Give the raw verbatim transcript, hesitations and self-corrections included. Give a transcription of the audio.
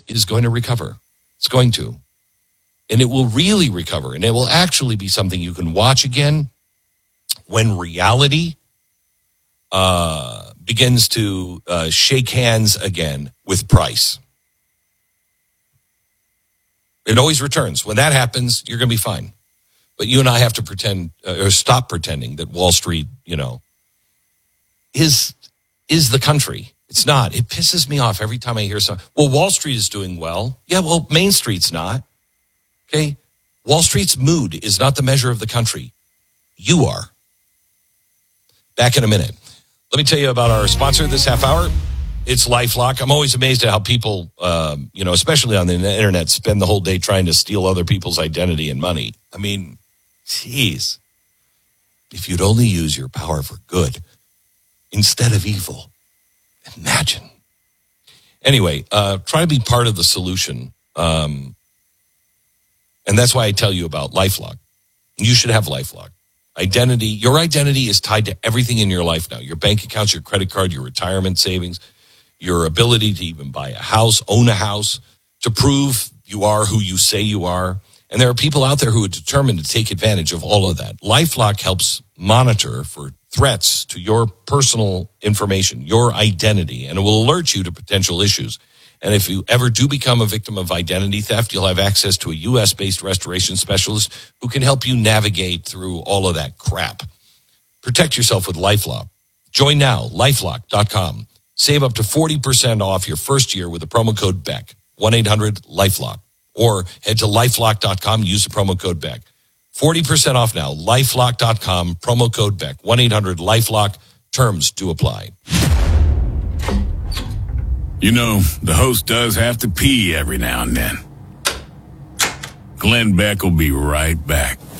is going to recover. It's going to. And it will really recover. And it will actually be something you can watch again when reality uh, begins to uh, shake hands again with price. It always returns. When that happens, you're going to be fine. But you and I have to pretend, uh, or stop pretending that Wall Street, you know, is is the country. It's not. It pisses me off every time I hear something. Well, Wall Street is doing well. Yeah, well, Main Street's not. Okay? Wall Street's mood is not the measure of the country. You are. Back in a minute. Let me tell you about our sponsor this half hour. It's LifeLock. I'm always amazed at how people, um, you know, especially on the internet, spend the whole day trying to steal other people's identity and money. I mean, geez. If you'd only use your power for good instead of evil. Imagine. Anyway, uh, try to be part of the solution. Um, and that's why I tell you about LifeLock. You should have LifeLock. Identity, your identity is tied to everything in your life now. Your bank accounts, your credit card, your retirement savings, your ability to even buy a house, own a house, to prove you are who you say you are. And there are people out there who are determined to take advantage of all of that. LifeLock helps monitor for threats to your personal information, your identity, and it will alert you to potential issues. And if you ever do become a victim of identity theft, you'll have access to a U S-based restoration specialist who can help you navigate through all of that crap. Protect yourself with LifeLock. Join now, lifelock dot com. Save up to forty percent off your first year with the promo code Beck, one eight hundred LifeLock. Or head to lifelock dot com, use the promo code Beck. forty percent off now, lifelock dot com, promo code Beck, one eight hundred LifeLock. Terms do apply. You know, the host does have to pee every now and then. Glenn Beck will be right back.